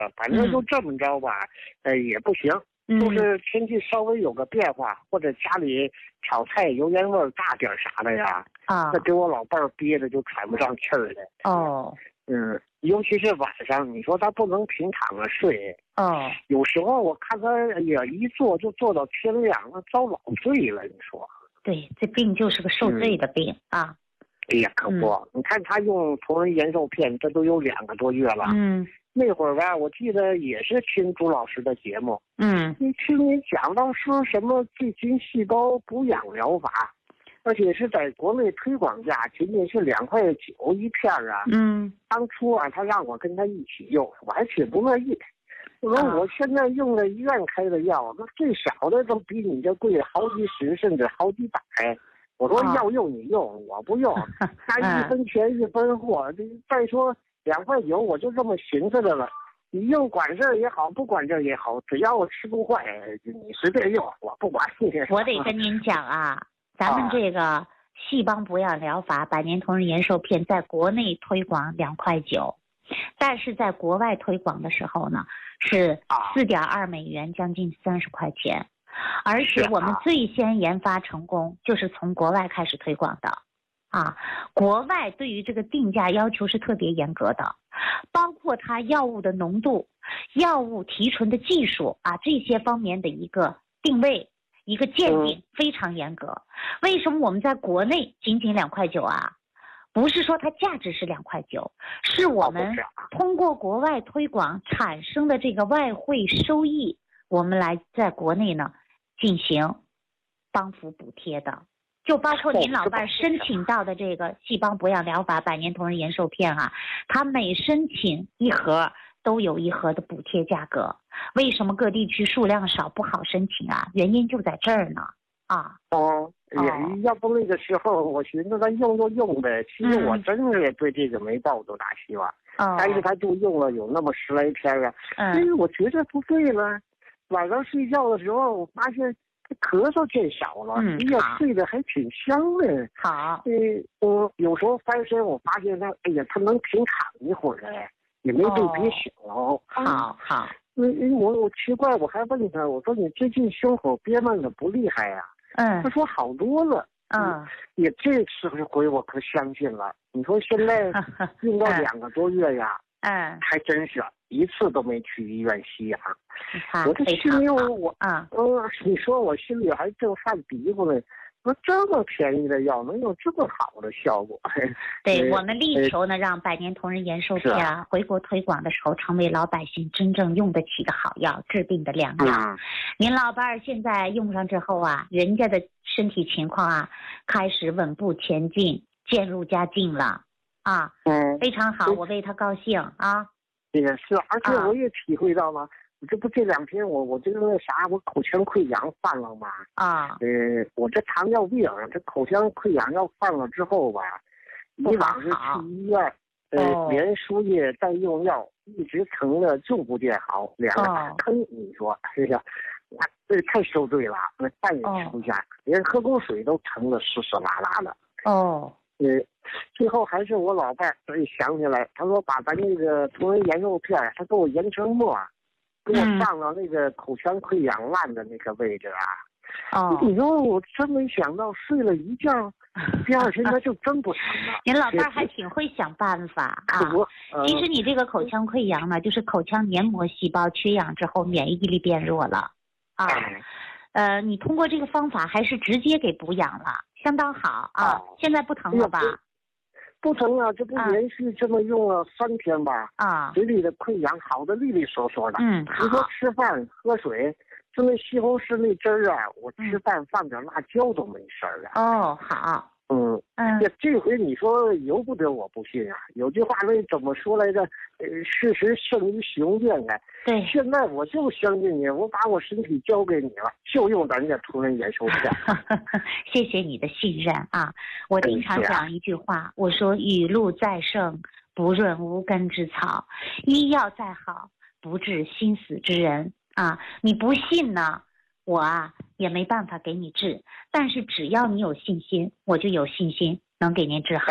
反正就这么着吧，也不行。就是天气稍微有个变化，或者家里炒菜油烟味大点啥的呀，那给我老伴儿憋的就喘不上气儿来。尤其是晚上，你说他不能平躺着睡。有时候我看他，哎呀，一坐就坐到天亮，那遭老罪了。你说？ 对，这病就是个受罪的病啊。 哎呀，可不，你看他用同仁延寿片，这都有2个多月了。那会儿吧，我记得也是听朱老师的节目。你听你讲到说什么最新细胞补养疗法，而且是在国内推广价仅仅是2.9块一片啊。当初啊，他让我跟他一起用，我还挺不乐意。我说我现在用了医院开的药，那最少的都比你这贵好几十甚至好几百。我说要用你用，我不用，他1分钱1分货。再说2.9块，我就这么寻思的了。你用管事儿也好，不管事儿也好，只要我吃不坏，你随便用，我不管。 我得跟您讲啊，咱们这个细胞补养疗法百年同仁延寿片在国内推广2.9块，但是在国外推广的时候呢是4.2美元，将近30块钱。而且我们最先研发成功就是从国外开始推广的国外对于这个定价要求是特别严格的，包括它药物的浓度、药物提纯的技术这些方面的一个定位、一个鉴定非常严格。为什么我们在国内仅仅2.9块不是说它价值是2.9块，是我们通过国外推广产生的这个外汇收益，我们来在国内呢进行帮扶补贴的。就包括您老伴申请到的这个细胞补养疗法百年同仁延寿片它每申请1盒都有1盒的补贴价格。为什么各地区数量少不好申请原因就在这儿呢要不那个时候我寻思他用就用呗，其实我真的也对这个没抱多大希望。但是他就用了有那么10来天我觉得不对了。晚上睡觉的时候我发现咳嗽见少了，睡得还挺香的。 好， 我有时候翻身，我发现他，哎呀，他能平躺一会儿也没被憋醒了。 好， 我奇怪，我还问他，我说你最近胸口憋闷的不厉害呀？他说好多了。也这次回我可相信了。你说现在用到2个多月呀，还真是一次都没去医院吸氧。我这心里你说我心里还正犯嘀咕呢。说这么便宜的药能有这么好的效果？ 对，我们力求呢，让百年同仁延寿片回国推广的时候，成为老百姓真正用得起的好药，治病的良药。您老伴儿现在用上之后人家的身体情况开始稳步前进，渐入佳境了非常好，我为他高兴也是，而且我也体会到了。这不这2天我这个啥，我口腔溃疡犯了嘛我这糖尿病，这口腔溃疡要犯了之后吧，以往是去医院连输液带用药，一直疼的就不见好，2个大坑。你说哎呀，这太受罪了，那饭也吃不下，连喝口水都疼得湿湿拉拉的最后还是我老伴儿想起来，他说把咱那个同仁延寿片他给我研成末给我上了那个口腔溃疡烂的那个位置你说我真没想到，睡了一觉，第2天他就真不疼了。 您老伴儿还挺会想办法其实你这个口腔溃疡呢，就是口腔黏膜细胞缺氧之后免疫力变弱了你通过这个方法还是直接给补养了，相当好现在不疼了吧？ 不疼啊，这不连续这么用了3天吧嘴里的溃疡好的利利索索的你说吃饭喝水，就那西红柿那汁儿我吃饭放点辣椒都没事儿好这回你说由不得我不信有句话那怎么说来着？事实胜于雄辩对， 现在我就相信你，我把我身体交给你了，就用咱家同仁延寿片。 谢谢你的信任我经常讲一句话，我说雨露再盛不润无根之草，医药再好不治心死之人你不信呢，我也没办法给你治，但是只要你有信心，我就有信心能给您治好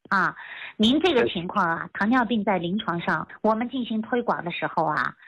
啊，您这个情况啊，糖尿病在临床上我们进行推广的时候啊，